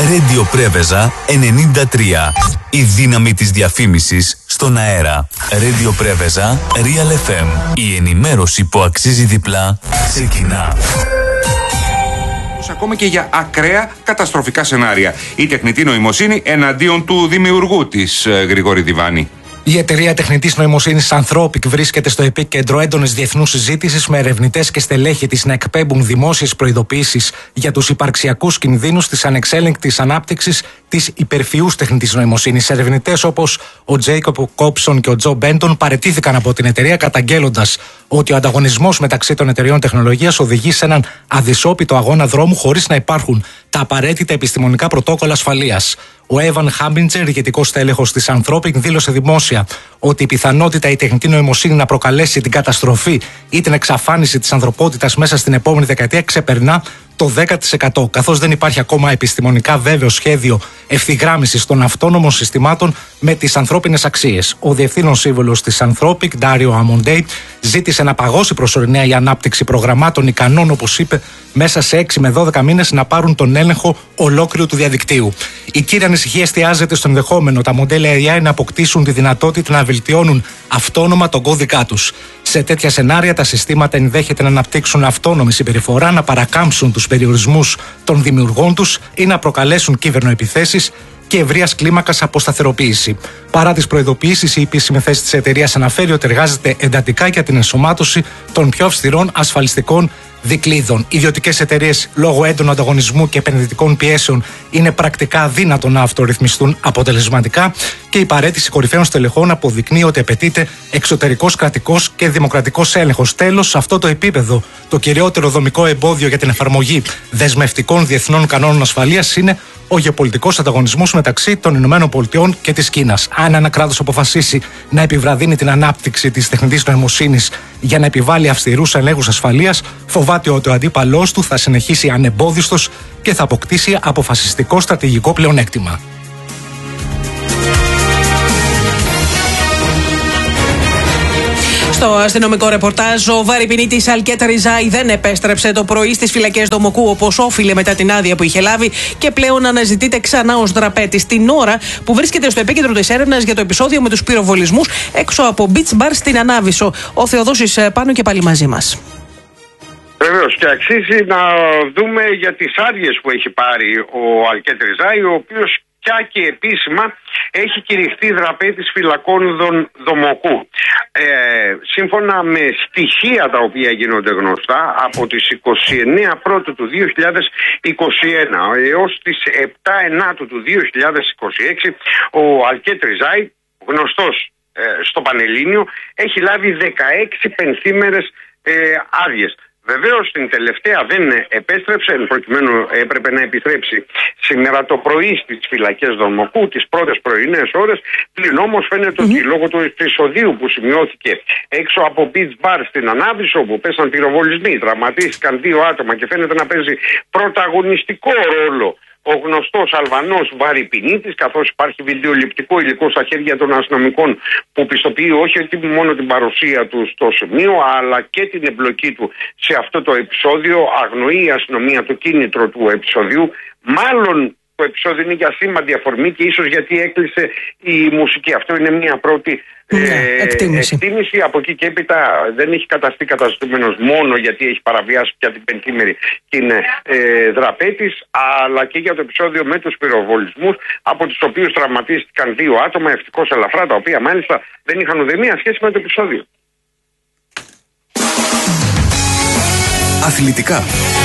Radio Πρέβεζα 93. Η δύναμη της διαφήμισης στον αέρα. Radio Πρέβεζα Real FM. Η ενημέρωση που αξίζει διπλά ξεκινά. Ακόμα και για ακραία καταστροφικά σενάρια. Η τεχνητή νοημοσύνη εναντίον του δημιουργού της, Γρηγόρη Διβάνη. Η εταιρεία τεχνητής νοημοσύνης Anthropic βρίσκεται στο επίκεντρο έντονης διεθνούς συζήτησης, με ερευνητές και στελέχη της να εκπέμπουν δημόσιες προειδοποιήσεις για τους υπαρξιακούς κινδύνους της ανεξέλεγκτης ανάπτυξης της υπερφυούς τεχνητής νοημοσύνης. Ερευνητές όπως ο Τζέικοπ Κόψον και ο Τζο Μπέντον παραιτήθηκαν από την εταιρεία, καταγγέλλοντας ότι ο ανταγωνισμός μεταξύ των εταιρεών τεχνολογίας οδηγεί σε έναν αδυσόπιτο αγώνα δρόμου χωρίς να υπάρχουν τα απαραίτητα επιστημονικά πρωτόκολλα ασφαλείας. Ο Έβαν Χάμπιντζερ, ηγετικός τέλεχος της Anthropic, δήλωσε δημόσια ότι η πιθανότητα η τεχνητή νοημοσύνη να προκαλέσει την καταστροφή ή την εξαφάνιση της ανθρωπότητας μέσα στην επόμενη δεκαετία ξεπερνά το 10%, καθώς δεν υπάρχει ακόμα επιστημονικά βέβαιο σχέδιο ευθυγράμμισης των αυτόνομων συστημάτων με τις ανθρώπινες αξίες. Ο διευθύνων σύμβουλος της Anthropic, Dario Amodei, ζήτησε να παγώσει προσωρινά η ανάπτυξη προγραμμάτων ικανών, όπως είπε, μέσα σε 6 με 12 μήνες να πάρουν τον έλεγχο ολόκληρου του διαδικτύου. Η κύρια ανησυχία εστιάζεται στο ενδεχόμενο τα μοντέλα AI να αποκτήσουν τη δυνατότητα να βελτιώνουν αυτόνομα τον κώδικά τους. Σε τέτοια σενάρια, τα συστήματα ενδέχεται να αναπτύξουν αυτόνομη συμπεριφορά, να παρακάμψουν τους περιορισμούς των δημιουργών τους ή να προκαλέσουν κύβερνοεπιθέσεις και ευρείας κλίμακας αποσταθεροποίηση. Παρά τις προειδοποιήσεις, η επίσημη θέση της εταιρείας αναφέρει ότι εργάζεται εντατικά για την ενσωμάτωση των πιο αυστηρών ασφαλιστικών δικλείδων. Ιδιωτικές εταιρείες, λόγω έντονου ανταγωνισμού και επενδυτικών πιέσεων, είναι πρακτικά αδύνατο να αυτορυθμιστούν αποτελεσματικά και η παραίτηση κορυφαίων στελεχών αποδεικνύει ότι απαιτείται εξωτερικός, κρατικός και δημοκρατικός έλεγχος. Τέλος, σε αυτό το επίπεδο, το κυριότερο δομικό εμπόδιο για την εφαρμογή δεσμευτικών διεθνών κανόνων ασφαλείας είναι ο γεωπολιτικός ανταγωνισμός μεταξύ των ΗΠΑ και της Κίνας. Αν ένα κράτος αποφασίσει να επιβραδύνει την ανάπτυξη της τεχνητής νοημοσύνης για να επιβάλλει αυστηρούς ελέγχους ασφαλείας, φοβάται ότι ο αντίπαλός του θα συνεχίσει ανεμπόδιστος και θα αποκτήσει αποφασιστικό στρατηγικό πλεονέκτημα. Στο αστυνομικό ρεπορτάζ, ο βαρυπινίτης Αλκέτ Ριζάη δεν επέστρεψε το πρωί στις φυλακές Δομοκού όπως όφιλε μετά την άδεια που είχε λάβει και πλέον αναζητείται ξανά ως δραπέτης, την ώρα που βρίσκεται στο επίκεντρο της έρευνας για το επεισόδιο με τους πυροβολισμούς έξω από beach bar στην Ανάβησο. Ο Θεοδόσης Πάνου και πάλι μαζί μας. Βεβαίως, και αξίζει να δούμε για τις άδειες που έχει πάρει ο Αλκέτ Ριζάη, ο οποίος και επίσημα έχει κηρυχθεί δραπέτης φυλακών Δομοκού. Σύμφωνα με στοιχεία τα οποία γίνονται γνωστά, από τις 29 Πρώτου του 2021 έως τις 7 Ενάτου του 2026, ο Αλκέτ Ριζάη, γνωστός στο Πανελλήνιο, έχει λάβει 16 πενθήμερες άδειες. Βεβαίως την τελευταία δεν επέστρεψε, προκειμένου έπρεπε να επιστρέψει σήμερα το πρωί στις φυλακές Δομοκού, τις πρώτες πρωινές ώρες. Πλην όμως φαίνεται ότι λόγω του επεισοδίου που σημειώθηκε έξω από beach bar στην Ανάβησο, όπου πέσαν πυροβολισμοί, τραυματίστηκαν 2 άτομα και φαίνεται να παίζει πρωταγωνιστικό ρόλο ο γνωστός Αλβανός βαρυπινίτης, καθώς υπάρχει βιντεοληπτικό υλικό στα χέρια των αστυνομικών που πιστοποιεί όχι μόνο την παρουσία του στο σημείο, αλλά και την εμπλοκή του σε αυτό το επεισόδιο. Αγνοεί η αστυνομία το κίνητρο του επεισοδίου. Μάλλον το επεισόδιο είναι για σήμαντη αφορμή και ίσως γιατί έκλεισε η μουσική. Αυτό είναι μια πρώτη εκτίμηση. Από εκεί και έπειτα δεν έχει καταστεί καταστούμενος μόνο γιατί έχει παραβιάσει πια την πενθήμερη και είναι δραπέτης, αλλά και για το επεισόδιο με τους πυροβολισμούς, από τους οποίους τραυματίστηκαν 2 άτομα, ευτυχώς ελαφρά, τα οποία μάλιστα δεν είχαν ουδέμια σχέση με το επεισόδιο. Αθλητικά.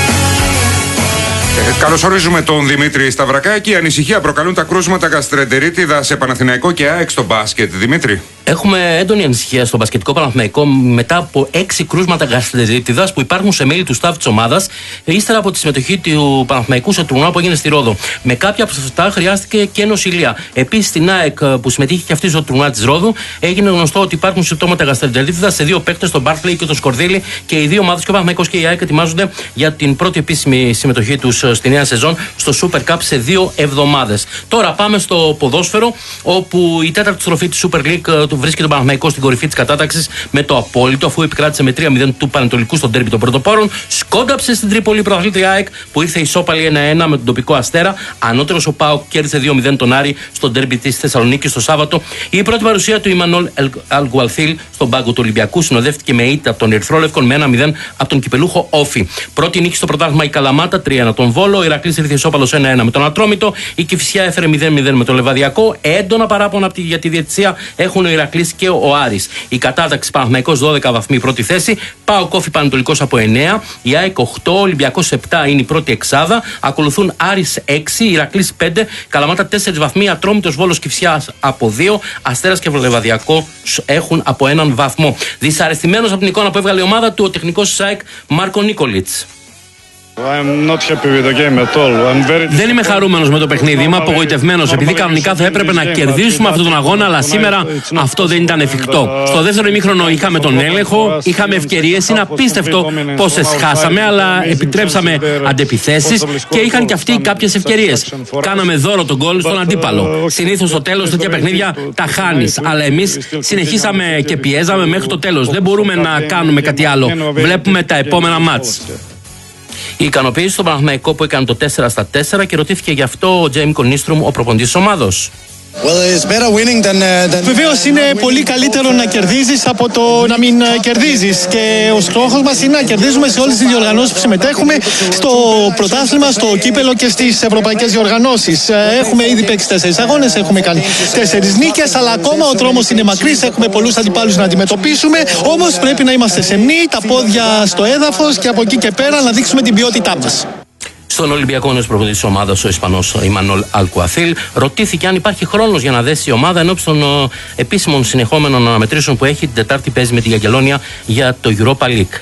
Καλωσορίζουμε τον Δημήτρη Σταυρακάκη. Ανησυχία προκαλούν τα κρούσματα γαστρεντερίτιδα σε Παναθηναϊκό και ΑΕΚ στο μπάσκετ. Δημήτρη. Έχουμε έντονη ανησυχία στο μπασκετικό Παναθηναϊκό μετά από 6 κρούσματα γαστρεντερίτιδας που υπάρχουν σε μέλη του staff της ομάδας, ύστερα από τη συμμετοχή του Παναθηναϊκού σε τουρνουά που έγινε στη Ρόδο. Με κάποια από αυτά χρειάστηκε και νοσηλεία. Επίσης, στην ΑΕΚ που συμμετείχε και αυτή στο τουρνουά της Ρόδου, έγινε γνωστό ότι υπάρχουν συμπτώματα γαστρεντερίτιδας σε 2 παίκτες, τον Μπάρκλεϊ και τον Σκορδίλη, και οι δύο ομάδες, και ο Παναθηναϊκός και η ΑΕΚ, ετοιμάζονται για την πρώτη επίσημη συμμετοχή τους τους στη νέα σεζόν στο Super Cup σε 2 εβδομάδες. Τώρα πάμε στο ποδόσφαιρο, όπου η τέταρτη στροφή της Super League βρίσκει τον Παναθηναϊκό στην κορυφή της κατάταξης με το απόλυτο, αφού επικράτησε με 3-0 του Πανετολικού στον ντέρμπι των πρωτοπόρων. Σκόνταψε στην Τρίπολη πρωταθλήτρια ΑΕΚ που ήρθε ισόπαλη 1-1 με τον τοπικό Αστέρα. Ανώτερος ο ΠΑΟΚ κέρδισε 2-0 τον Άρη στον ντέρμπι της Θεσσαλονίκης το Σάββατο. Η πρώτη παρουσία του Ιμανόλ Αλγκουαλθίλ στον πάγκο του Ολυμπιακού συνοδεύτηκε με ήττα από τον Ερυθρόλευκον με 1-0 από τον κυπελούχο Όφη. Πρώτη νίκη στο πρωτάθλημα η Καλαμάτα 3-1 τον Βόλο. Ο Ηρακλής ήρθε ισόπαλος 1-1 με τον Ατρόμητο. Η Κηφισιά έφερε 0-0 με τον Λεβαδιακό. Έντονα παράπονα για τη διαιτησία έχουν ο Ηρακλής και ο Άρης. Η κατάταξη Παναθηναϊκός 12 βαθμοί πρώτη θέση. ΠΑΟΚ Όφη Πανετολικός από 9. Η ΑΕΚ 8. Ολυμπιακός 7 είναι η πρώτη εξάδα. Ακολουθούν Άρης 6. Ηρακλής 5. Καλαμάτα 4 βαθμοί. Ατρόμητος Βόλος Κηφισιάς από 2. Αστέρας και Λεβαδιακό έχουν από 1 βαθμό. Δυσαρεστημένος από την εικόνα που έβγαλε η ομάδα του ο τεχνικός της ΑΕΚ Μάρκο Νίκολιτς. Δεν είμαι χαρούμενος με το παιχνίδι, είμαι απογοητευμένος επειδή κανονικά θα έπρεπε να κερδίσουμε αυτόν τον αγώνα, αλλά σήμερα αυτό δεν ήταν εφικτό. Στο δεύτερο ημίχρονο είχαμε τον έλεγχο, είχαμε ευκαιρίες, είναι απίστευτο πόσες χάσαμε, αλλά επιτρέψαμε αντεπιθέσεις και είχαν και αυτοί κάποιες ευκαιρίες. Κάναμε δώρο τον γκολ στον αντίπαλο. Συνήθως στο τέλος τέτοια παιχνίδια τα χάνεις, αλλά εμείς συνεχίσαμε και πιέζαμε μέχρι το τέλος. Δεν μπορούμε να κάνουμε κάτι άλλο. Βλέπουμε τα επόμενα μάτς. Η ικανοποίηση στον Παναθηναϊκό που έκανε το 4-4 και ρωτήθηκε γι' αυτό ο Τζέιμι Κονίστρουμ, ο προπονητής της ομάδος. Βεβαίως είναι πολύ καλύτερο να κερδίζεις από το να μην κερδίζεις και ο στόχος μας είναι να κερδίζουμε σε όλες τις διοργανώσεις που συμμετέχουμε, στο πρωτάθλημα, στο κύπελο και στις ευρωπαϊκές διοργανώσεις. Έχουμε ήδη παίξει 4 αγώνες, έχουμε κάνει 4 νίκες, αλλά ακόμα ο δρόμος είναι μακρύς, έχουμε πολλούς αντιπάλους να αντιμετωπίσουμε, όμως πρέπει να είμαστε σεμνοί, τα πόδια στο έδαφος και από εκεί και πέρα να δείξουμε την ποιότητά μας. Στον Ολυμπιακό νέος προπονητής της ομάδας, ο Ισπανός Ιμανόλ Αλκουαθίλ, ρωτήθηκε αν υπάρχει χρόνος για να δέσει η ομάδα ενώπιση των επίσημων συνεχόμενων αναμετρήσεων που έχει. Την Τετάρτη παίζει με τη Γιαγγελόνια για το Europa League.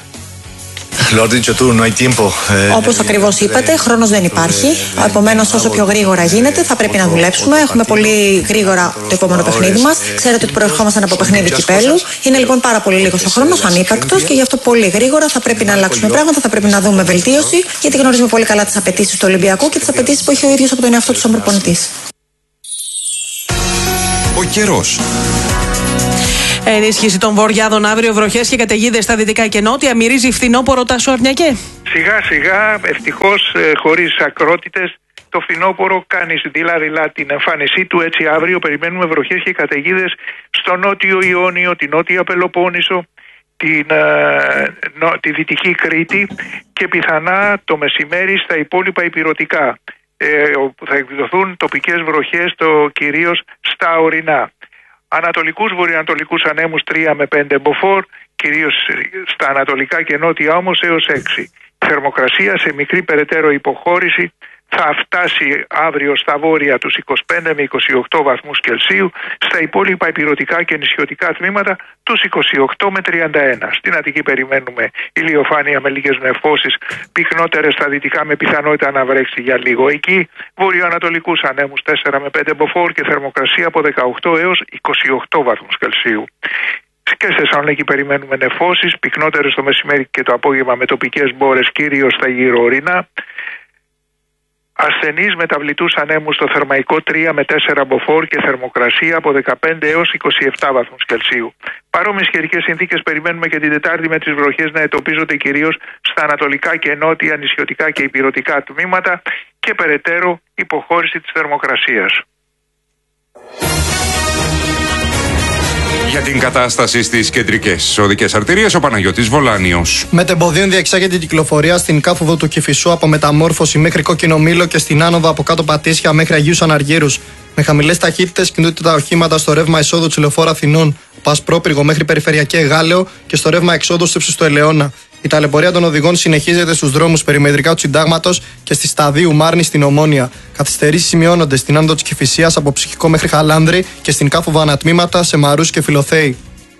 Όπως ακριβώς είπατε, χρόνος δεν υπάρχει. Επομένως, όσο πιο γρήγορα γίνεται, θα πρέπει να δουλέψουμε. Έχουμε πολύ γρήγορα το επόμενο παιχνίδι μας. Ξέρετε ότι προερχόμασταν από παιχνίδι κυπέλου. Είναι λοιπόν πάρα πολύ λίγος ο χρόνος, ανύπαρκτος, και γι' αυτό πολύ γρήγορα θα πρέπει να αλλάξουμε πράγματα, θα πρέπει να δούμε βελτίωση, γιατί γνωρίζουμε πολύ καλά τις απαιτήσεις του Ολυμπιακού και τις απαιτήσεις που έχει ο ίδιος από τον εαυτό του σαν προπονητής. Ο καιρός. Ενίσχυση των βορειάδων αύριο, βροχές και καταιγίδες στα δυτικά και νότια. Μυρίζει φθινόπωρο, Τάσο Αρνιακέ. Σιγά σιγά, ευτυχώς, χωρίς ακρότητες, το φθινόπωρο κάνει δειλά-δειλά την εμφάνισή του. Έτσι αύριο περιμένουμε βροχές και καταιγίδες στο νότιο Ιόνιο, την νότια Πελοπόννησο, τη δυτική Κρήτη και πιθανά το μεσημέρι στα υπόλοιπα ηπειρωτικά, όπου θα εκδοθούν τοπικές βροχές κυρίως στα ορεινά. Ανατολικούς βορειοανατολικούς ανέμους 3 με 5 μποφόρ, κυρίως στα ανατολικά και νότια όμως έως 6. Η θερμοκρασία σε μικρή περαιτέρω υποχώρηση θα φτάσει αύριο στα βόρεια τους 25 με 28 βαθμούς Κελσίου, στα υπόλοιπα ηπειρωτικά και νησιωτικά τμήματα τους 28 με 31. Στην Αττική περιμένουμε ηλιοφάνεια με λίγες νεφώσεις, πυκνότερες στα δυτικά με πιθανότητα να βρέξει για λίγο. Εκεί βορειοανατολικούς ανέμους 4 με 5 μποφόρ και θερμοκρασία από 18 έως 28 βαθμούς Κελσίου. Και σε Θεσσαλονίκη περιμένουμε νεφώσεις, πυκνότερες το μεσημέρι και το απόγευμα με τοπικές μπόρες κυρίως στα γύρω-ορεινά. Ασθενείς μεταβλητούς ανέμους στο θερμαϊκό 3 με 4 μποφόρ και θερμοκρασία από 15 έως 27 βαθμούς Κελσίου. Παρόμοιες καιρικές συνθήκες περιμένουμε και την Τετάρτη με τις βροχές να εντοπίζονται κυρίως στα ανατολικά και νότια νησιωτικά και ηπειρωτικά τμήματα και περαιτέρω υποχώρηση της θερμοκρασίας. Για την κατάσταση στις κεντρικές οδικές αρτηρίες, ο Παναγιώτης Βολάνιος. Μετεμποδίων διεξάγεται η κυκλοφορία στην κάθοδο του Κηφισού από Μεταμόρφωση μέχρι Κόκκινο Μήλο και στην άνοδο από κάτω Πατήσια μέχρι Αγίους Αναργύρους. Με χαμηλές ταχύτητες κινούνται τα οχήματα στο ρεύμα εισόδου της Λεωφόρου Αθηνών, Πασπρόπυργο μέχρι Περιφερειακή Εγάλεο και στο ρεύμα εξόδου στο ύψος του Ελαιώνα. Η ταλαιπωρία των οδηγών συνεχίζεται στους δρόμους περιμετρικά του Συντάγματος και στη Σταδίου Μάρνη στην Ομόνια. Καθυστερήσεις σημειώνονται στην άνοδο της Κηφισίας από Ψυχικό μέχρι Χαλάνδρη και στην κάθοδο ανατμήματα σε Μαρούς και Φιλοθέη.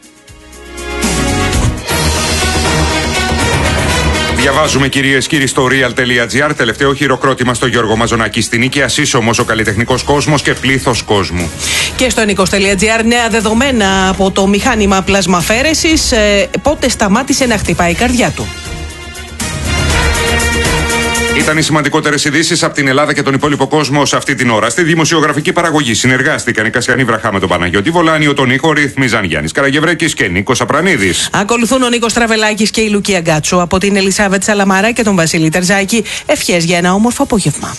Διαβάζουμε κυρίες και κύριοι στο real.gr. Τελευταίο χειροκρότημα στο Γιώργο Μαζονάκη στην νίκη. Ασύσσωμος ο καλλιτεχνικός κόσμος και πλήθος κόσμου. Και στο nikos.gr νέα δεδομένα από το μηχάνημα πλασμαφέρεσης. Πότε σταμάτησε να χτυπάει η καρδιά του. Ήταν οι σημαντικότερες ειδήσεις από την Ελλάδα και τον υπόλοιπο κόσμο σε αυτή την ώρα. Στη δημοσιογραφική παραγωγή συνεργάστηκαν η Κασιανή Βραχά με τον Παναγιώτη Βολάνιο, τον ήχο ρυθμίζαν Γιάννης Καραγευρέκης και Νίκος Απρανίδης. Ακολουθούν ο Νίκος Τραβελάκης και η Λουκία Γκάτσου. Από την Ελισάβετ Σαλαμάρα και τον Βασίλη Τερζάκη, ευχές για ένα όμορφο απόγευμα.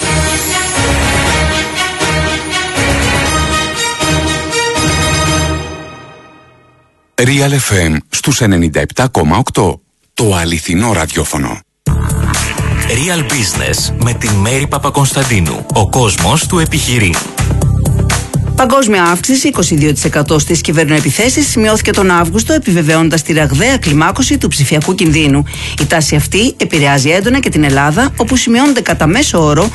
Real FM στους 97,8. Το αληθινό ραδιόφωνο. Real Business με τη Μέρη Παπακονσταντίνου. Ο κόσμος του επιχειρεί. Παγκόσμια αύξηση 22% στις κυβερνοεπιθέσεις σημειώθηκε τον Αύγουστο, επιβεβαιώνοντας τη ραγδαία κλιμάκωση του ψηφιακού κινδύνου. Η τάση αυτή επηρεάζει έντονα και την Ελλάδα, όπου σημειώνονται κατά μέσο όρο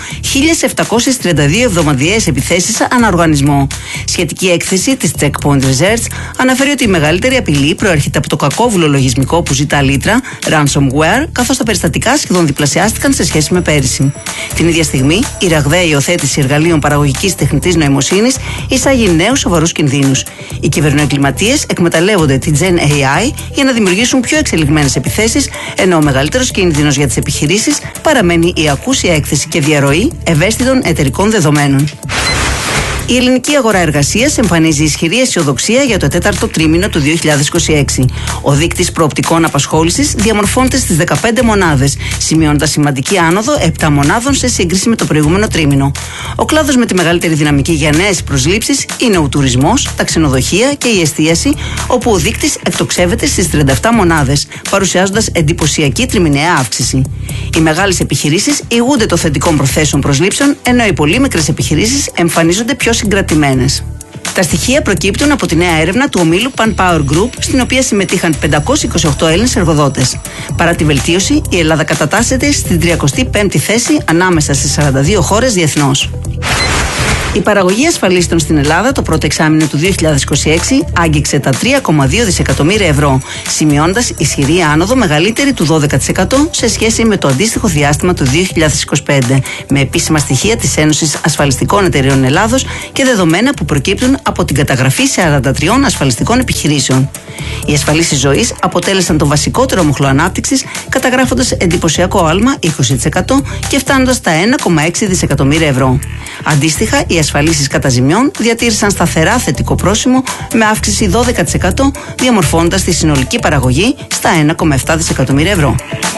1.732 εβδομαδιαίες επιθέσεις ανά οργανισμό. Σχετική έκθεση της Checkpoint Research αναφέρει ότι η μεγαλύτερη απειλή προέρχεται από το κακόβουλο λογισμικό που ζητά λίτρα, ransomware, καθώς τα περιστατικά σχεδόν διπλασιάστηκαν σε σχέση με πέρυσι. Την ίδια στιγμή, η ραγδαία υιοθέτηση εργαλείων παραγωγικής τεχνητής νοημοσύνης εισάγει νέους σοβαρούς κινδύνους. Οι κυβερνοεγκληματίες εκμεταλλεύονται την Gen AI για να δημιουργήσουν πιο εξελιγμένες επιθέσεις, ενώ ο μεγαλύτερος κίνδυνος για τις επιχειρήσεις παραμένει η ακούσια έκθεση και διαρροή ευαίσθητων εταιρικών δεδομένων. Η ελληνική αγορά εργασίας εμφανίζει ισχυρή αισιοδοξία για το τέταρτο τρίμηνο του 2026. Ο δείκτης προοπτικών απασχόλησης διαμορφώνεται στις 15 μονάδες, σημειώνοντας σημαντική άνοδο 7 μονάδων σε σύγκριση με το προηγούμενο τρίμηνο. Ο κλάδος με τη μεγαλύτερη δυναμική για νέες προσλήψεις είναι ο τουρισμός, τα ξενοδοχεία και η εστίαση, όπου ο δείκτης εκτοξεύεται στις 37 μονάδες, παρουσιάζοντας εντυπωσιακή τριμηνιαία αύξηση. Οι μεγάλες επιχειρήσεις ηγούνται των θετικών προθέσεων προσλήψεων, ενώ οι πολύ μικρές επιχειρήσεις εμφανίζονται πιο συγκρατημένες. Τα στοιχεία προκύπτουν από τη νέα έρευνα του ομίλου Pan Power Group, στην οποία συμμετείχαν 528 Έλληνες εργοδότες. Παρά τη βελτίωση, η Ελλάδα κατατάσσεται στην 35η θέση ανάμεσα στις 42 χώρες διεθνώς. Η παραγωγή ασφαλίστων στην Ελλάδα το πρώτο εξάμηνο του 2026 άγγιξε τα 3,2 δισεκατομμύρια ευρώ, σημειώνοντας ισχυρή άνοδο μεγαλύτερη του 12% σε σχέση με το αντίστοιχο διάστημα του 2025, με επίσημα στοιχεία της Ένωσης Ασφαλιστικών Εταιρεών Ελλάδος και δεδομένα που προκύπτουν από την καταγραφή 43 ασφαλιστικών επιχειρήσεων. Οι ασφαλίσεις ζωής αποτέλεσαν το βασικότερο μοχλό ανάπτυξης, καταγράφοντας εντυπωσιακό άλμα 20% και φτάνοντας τα 1,6 δισεκατομμύρια ευρώ. Αντίστοιχα, οι ασφαλίσεις καταζημιών διατήρησαν σταθερά θετικό πρόσημο με αύξηση 12%, διαμορφώνοντας τη συνολική παραγωγή στα 1,7 δισεκατομμύρια ευρώ.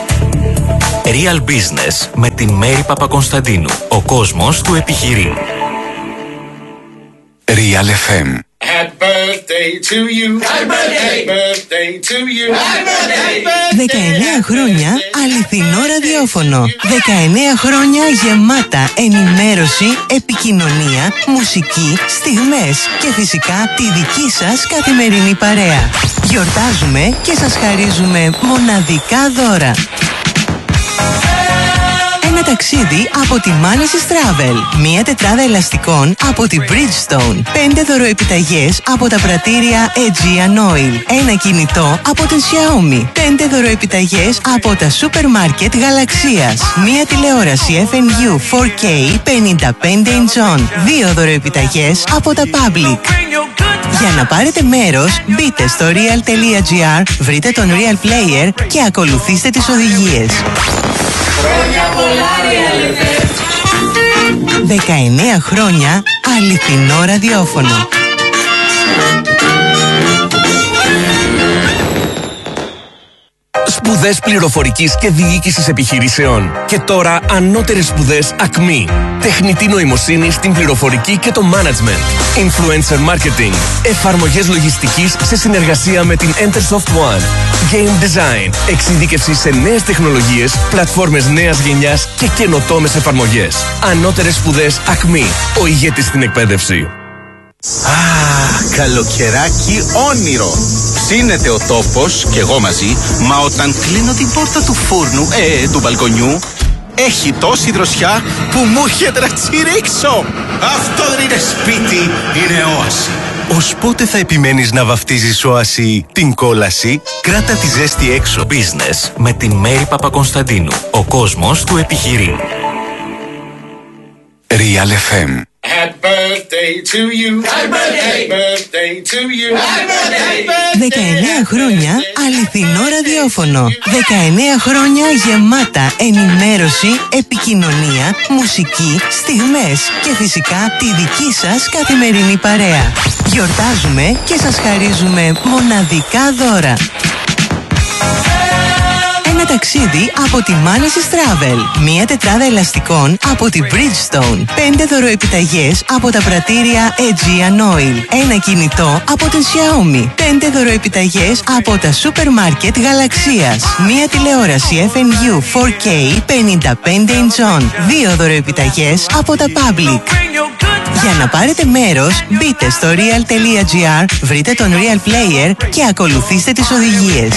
Real Business με τη Μέρη Παπακονσταντίνου. Ο κόσμος του επιχειρεί. Real FM. Happy birthday to you. Happy birthday to you. 19 χρόνια αληθινό ραδιόφωνο. 19 χρόνια γεμάτα ενημέρωση, επικοινωνία, μουσική, στιγμές και φυσικά τη δική σας καθημερινή παρέα. Γιορτάζουμε και σας χαρίζουμε μοναδικά δώρα. Ένα ταξίδι από τη Manasis Travel. Μία τετράδα ελαστικών από τη Bridgestone. 5 δωροεπιταγές από τα πρατήρια Aegean Oil. Ένα κινητό από την Xiaomi. 5 δωροεπιταγές από τα σούπερ μάρκετ Γαλαξίας. Μία τηλεόραση FNU 4K 55 inch. 2 δωροεπιταγές από τα Public. Για να πάρετε μέρος, μπείτε στο real.gr, βρείτε τον Real Player και ακολουθήστε τις οδηγίες. 19 χρόνια αληθινό ραδιόφωνο. Σπουδές πληροφορικής και διοίκησης επιχειρήσεων. Και τώρα ανώτερες σπουδές ΑΚΜΗ. Τεχνητή νοημοσύνη στην πληροφορική και το management. Influencer marketing. Εφαρμογές λογιστικής σε συνεργασία με την Entersoft One. Game design. Εξειδίκευση σε νέες τεχνολογίες, πλατφόρμες νέας γενιάς και καινοτόμες εφαρμογές. Ανώτερες σπουδές ΑΚΜΗ. Ο ηγέτης στην εκπαίδευση. Καλοκαιράκι όνειρο. Ψήνεται ο τόπος και εγώ μαζί, μα όταν κλείνω την πόρτα του φούρνου, του μπαλκονιού, έχει τόση δροσιά που μου έρχεται να τσιρίξω. Αυτό δεν είναι σπίτι, είναι όαση. Ως πότε θα επιμένεις να βαφτίζεις όαση την κόλαση? Κράτα τη ζέστη έξω. Business με τη Μέρη Παπακονσταντίνου. Ο κόσμος του επιχειρεί. Real FM. Happy birthday to you. Happy birthday to you. 19 χρόνια αληθινό ραδιόφωνο. 19 χρόνια γεμάτα ενημέρωση, επικοινωνία, μουσική, στιγμές και φυσικά τη δική σας καθημερινή παρέα. Γιορτάζουμε και σας χαρίζουμε μοναδικά δώρα. Ένα ταξίδι από τη Manasis Travel. Μία τετράδα ελαστικών από τη Bridgestone. 5 δωροεπιταγές από τα πρατήρια Aegean Oil. Ένα κινητό από την Xiaomi. 5 δωροεπιταγές από τα σούπερ μάρκετ Γαλαξίας. Μία τηλεόραση FNU 4K 55 inch on. 2 δωροεπιταγές από τα Public. Για να πάρετε μέρος, μπείτε στο real.gr, βρείτε τον Real Player και ακολουθήστε τις οδηγίες.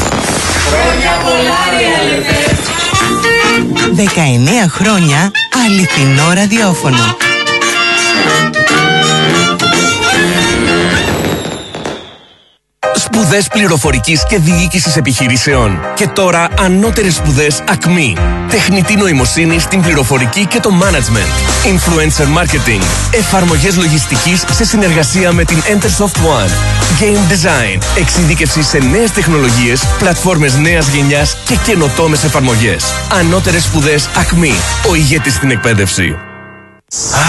19 χρόνια αληθινό ραδιόφωνο. Σπουδές πληροφορικής και διοίκησης επιχειρήσεων. Και τώρα ανώτερες σπουδές ΑΚΜΗ. Τεχνητή νοημοσύνη στην πληροφορική και το management. Influencer marketing. Εφαρμογές λογιστικής σε συνεργασία με την Entersoft One. Game design. Εξειδίκευση σε νέες τεχνολογίες, πλατφόρμες νέας γενιάς και καινοτόμες εφαρμογές. Ανώτερες σπουδές ΑΚΜΗ. Ο ηγέτης στην εκπαίδευση.